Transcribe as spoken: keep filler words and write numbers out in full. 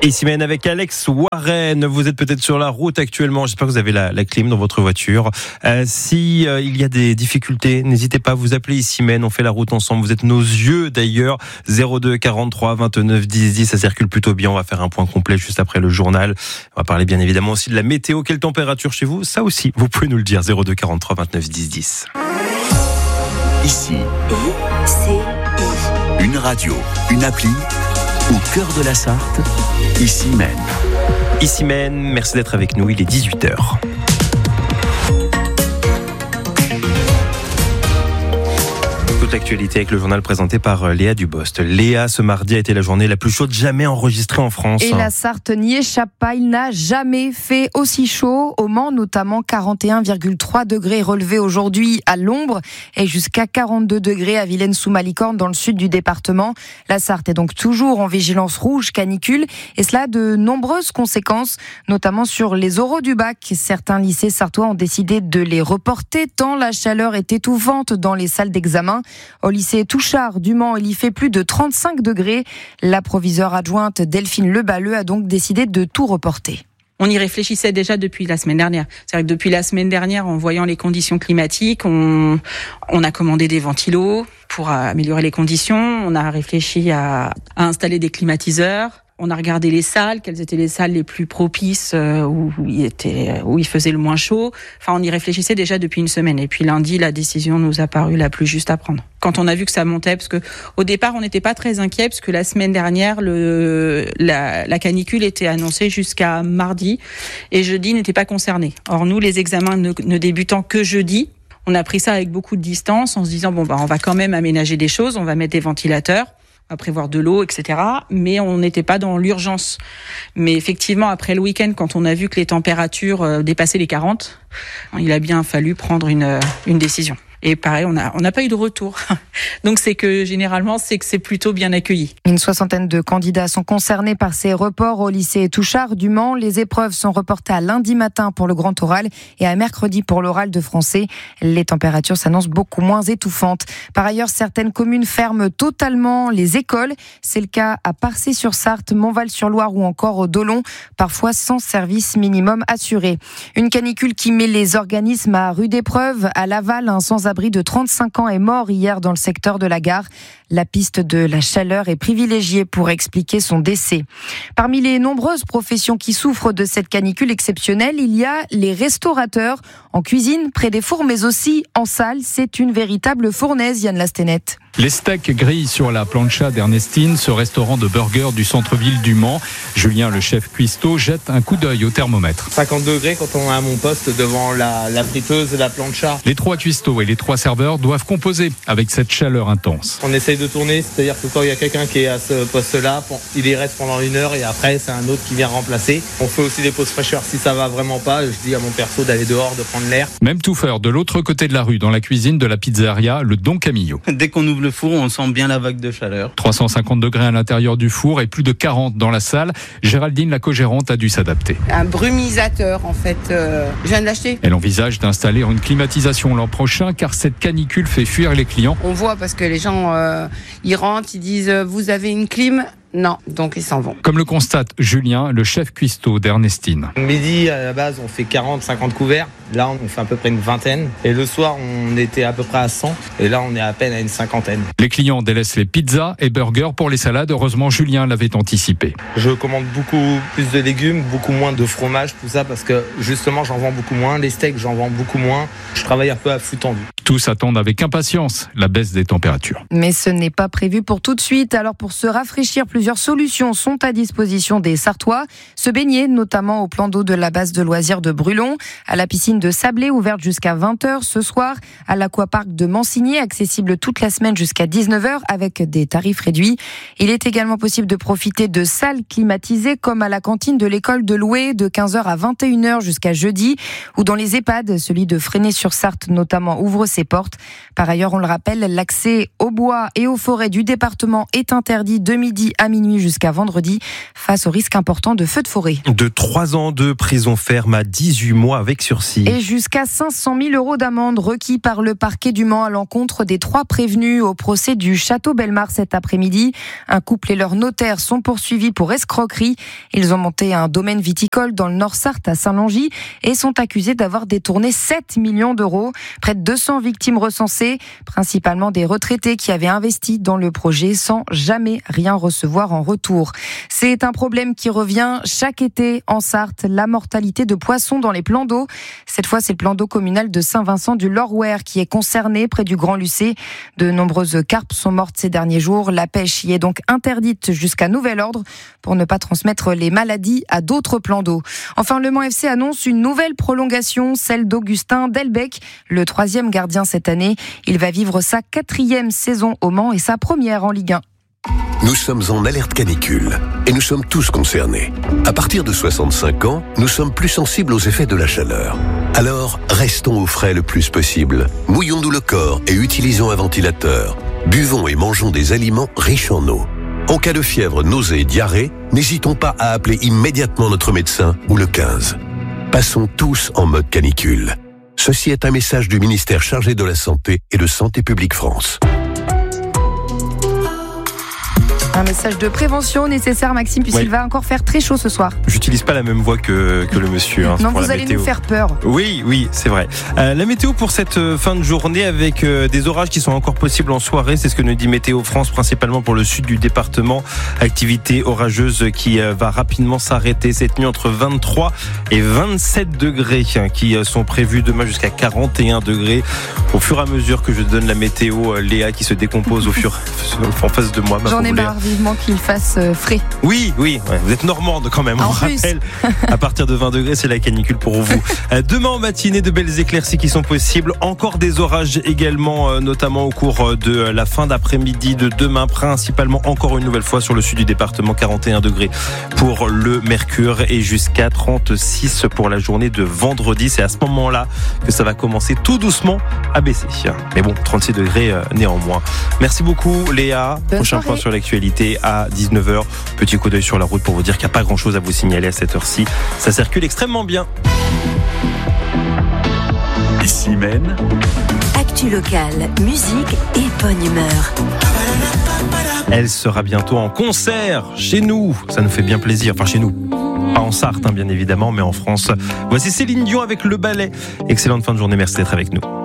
Ici mène avec Alex Warren. Vous êtes peut-être sur la route actuellement. J'espère que vous avez la, la clim dans votre voiture. Euh, si euh, il y a des difficultés, n'hésitez pas à vous appeler ici mène. On fait la route ensemble. Vous êtes nos yeux d'ailleurs. zéro deux quarante-trois vingt-neuf dix dix. Ça circule plutôt bien. On va faire un point complet juste après le journal. On va parler bien évidemment aussi de la météo. Quelle température chez vous? Ça aussi, vous pouvez nous le dire. zéro deux quarante-trois vingt-neuf dix dix. Ici, I, C, I. Une radio, une appli. Au cœur de la Sarthe, ici mène. Ici mène, merci d'être avec nous, il est dix-huit heures. Toute l'actualité avec le journal présenté par Léa Dubost. Léa, ce mardi a été la journée la plus chaude jamais enregistrée en France. Et la Sarthe n'y échappe pas, il n'a jamais fait aussi chaud. Au Mans, notamment quarante et un virgule trois degrés relevés aujourd'hui à l'ombre et jusqu'à quarante-deux degrés à Vilaine-sous-Malicorne dans le sud du département. La Sarthe est donc toujours en vigilance rouge canicule et cela a de nombreuses conséquences, notamment sur les oraux du bac. Certains lycées sartois ont décidé de les reporter tant la chaleur est étouffante dans les salles d'examen. Au lycée Touchard du Mans, il y fait plus de trente-cinq degrés. La proviseure adjointe Delphine Leballeux a donc décidé de tout reporter. On y réfléchissait déjà depuis la semaine dernière. C'est vrai que depuis la semaine dernière, en voyant les conditions climatiques, on, on a commandé des ventilos pour améliorer les conditions. On a réfléchi à, à installer des climatiseurs. On a regardé les salles, quelles étaient les salles les plus propices euh, où, où, il était, où il faisait le moins chaud. Enfin, on y réfléchissait déjà depuis une semaine. Et puis lundi, la décision nous a paru la plus juste à prendre. Quand on a vu que ça montait, parce que au départ, on n'était pas très inquiets, parce que la semaine dernière, le, la, la canicule était annoncée jusqu'à mardi, et jeudi n'était pas concerné. Or, nous, les examens ne, ne débutant que jeudi, on a pris ça avec beaucoup de distance, en se disant bon bah on va quand même aménager des choses, on va mettre des ventilateurs. On va prévoir de l'eau, et cetera. Mais on n'était pas dans l'urgence. Mais effectivement, après le week-end, quand on a vu que les températures dépassaient les quarante, il a bien fallu prendre une, une décision. Et pareil, on n'a on n'a pas eu de retour. Donc c'est que généralement, c'est que c'est plutôt bien accueilli. Une soixantaine de candidats sont concernés par ces reports au lycée Touchard du Mans. Les épreuves sont reportées à lundi matin pour le grand oral et à mercredi pour l'oral de français. Les températures s'annoncent beaucoup moins étouffantes. Par ailleurs, certaines communes ferment totalement les écoles. C'est le cas à Parçay-sur-Sarthe, Montval-sur-Loire ou encore au Dolon, parfois sans service minimum assuré. Une canicule qui met les organismes à rude épreuve. À Laval, un sans-abri de trente-cinq ans est mort hier dans le secteur de la gare. La piste de la chaleur est privilégiée pour expliquer son décès. Parmi les nombreuses professions qui souffrent de cette canicule exceptionnelle, il y a les restaurateurs en cuisine, près des fours, mais aussi en salle. C'est une véritable fournaise, Yann Lastenette. Les steaks grillent sur la plancha d'Ernestine, ce restaurant de burgers du centre-ville du Mans. Julien, le chef cuistot, jette un coup d'œil au thermomètre. cinquante degrés quand on est à mon poste devant la, la friteuse et la plancha. Les trois cuistots et les trois serveurs doivent composer avec cette chaleur intense. On essaye de tourner, c'est-à-dire que quand il y a quelqu'un qui est à ce poste-là, il y reste pendant une heure et après c'est un autre qui vient remplacer. On fait aussi des pauses fraîcheurs si ça va vraiment pas. Je dis à mon perso d'aller dehors, de prendre l'air. Même touffeur de l'autre côté de la rue, dans la cuisine de la pizzeria, le Don Camillo. Dès qu'on ouvre le four, on sent bien la vague de chaleur. trois cent cinquante degrés à l'intérieur du four et plus de quarante dans la salle. Géraldine, la co-gérante, a dû s'adapter. Un brumisateur, en fait. Euh, je viens de l'acheter. Elle envisage d'installer une climatisation l'an prochain car cette canicule fait fuir les clients. On voit parce que les gens, euh, ils rentrent, ils disent euh, « Vous avez une clim ?» Non, donc ils s'en vont. Comme le constate Julien, le chef cuistot d'Ernestine. Midi, à la base, on fait quarante cinquante couverts. Là, on fait à peu près une vingtaine. Et le soir, on était à peu près à cent. Et là, on est à peine à une cinquantaine. Les clients délaissent les pizzas et burgers pour les salades. Heureusement, Julien l'avait anticipé. Je commande beaucoup plus de légumes, beaucoup moins de fromage, tout ça, parce que justement, j'en vends beaucoup moins. Les steaks, j'en vends beaucoup moins. Je travaille un peu à flux tendu. Tous attendent avec impatience la baisse des températures. Mais ce n'est pas prévu pour tout de suite. Alors pour se rafraîchir, plusieurs solutions sont à disposition des Sartois. Se baigner, notamment au plan d'eau de la base de loisirs de Brulon, à la piscine de Sablé, ouverte jusqu'à vingt heures ce soir, à l'aquapark de Mansigné, accessible toute la semaine jusqu'à dix-neuf heures avec des tarifs réduits. Il est également possible de profiter de salles climatisées comme à la cantine de l'école de Loué de quinze heures à vingt et une heures jusqu'à jeudi, ou dans les EHPAD, celui de Fresnay-sur-Sarthe notamment ouvre ses portes. Par ailleurs, on le rappelle, l'accès aux bois et aux forêts du département est interdit de midi à minuit jusqu'à vendredi face au risque important de feux de forêt. De trois ans de prison ferme à dix-huit mois avec sursis. Et jusqu'à cinq cent mille euros d'amende requis par le parquet du Mans à l'encontre des trois prévenus au procès du Château Bellemare cet après-midi. Un couple et leur notaire sont poursuivis pour escroquerie. Ils ont monté un domaine viticole dans le Nord-Sarthe à Saint-Langy et sont accusés d'avoir détourné sept millions d'euros. Près de deux cents victimes recensées, principalement des retraités qui avaient investi dans le projet sans jamais rien recevoir en retour. C'est un problème qui revient chaque été en Sarthe, la mortalité de poissons dans les plans d'eau. Cette fois, c'est le plan d'eau communal de Saint-Vincent-du-Lorware qui est concerné près du Grand Lucé. De nombreuses carpes sont mortes ces derniers jours. La pêche y est donc interdite jusqu'à nouvel ordre pour ne pas transmettre les maladies à d'autres plans d'eau. Enfin, le Mans F C annonce une nouvelle prolongation, celle d'Augustin Delbecq, le troisième gardien cette année. Il va vivre sa quatrième saison au Mans et sa première en Ligue un. Nous sommes en alerte canicule et nous sommes tous concernés. À partir de soixante-cinq ans, nous sommes plus sensibles aux effets de la chaleur. Alors, restons au frais le plus possible. Mouillons-nous le corps et utilisons un ventilateur. Buvons et mangeons des aliments riches en eau. En cas de fièvre, nausée et diarrhée, n'hésitons pas à appeler immédiatement notre médecin ou le quinze. Passons tous en mode canicule. Ceci est un message du ministère chargé de la Santé et de Santé publique France. Un message de prévention nécessaire, Maxime, puisqu'il ouais. va encore faire très chaud ce soir. J'utilise pas la même voix que, que le monsieur. Hein, non, vous allez météo. Nous faire peur. Oui, oui, c'est vrai. Euh, la météo pour cette fin de journée avec euh, des orages qui sont encore possibles en soirée, c'est ce que nous dit Météo France, principalement pour le sud du département. Activité orageuse qui euh, va rapidement s'arrêter cette nuit entre vingt-trois et vingt-sept degrés hein, qui euh, sont prévus demain jusqu'à quarante et un degrés. Au fur et à mesure que je donne la météo, euh, Léa qui se décompose au fur en face de moi. J'en ai marre. Vivement qu'il fasse frais. Oui, oui, ouais, vous êtes normande quand même. En on plus. rappelle, à partir de vingt degrés, c'est la canicule pour vous. Demain en matinée, de belles éclaircies qui sont possibles. Encore des orages également, notamment au cours de la fin d'après-midi de demain, principalement encore une nouvelle fois sur le sud du département, quarante et un degrés pour le mercure et jusqu'à trente-six pour la journée de vendredi. C'est à ce moment-là que ça va commencer tout doucement à baisser. Mais bon, trente-six degrés néanmoins. Merci beaucoup Léa. Bonne Prochain soirée. point sur l'actualité à dix-neuf heures. Petit coup d'œil sur la route pour vous dire qu'il n'y a pas grand chose à vous signaler à cette heure-ci. Ça circule extrêmement bien. Ici même. Actu locale, musique et bonne humeur. Elle sera bientôt en concert chez nous. Ça nous fait bien plaisir. Enfin, chez nous. Pas en Sarthe, hein, bien évidemment, mais en France. Voici Céline Dion avec Le Ballet. Excellente fin de journée. Merci d'être avec nous.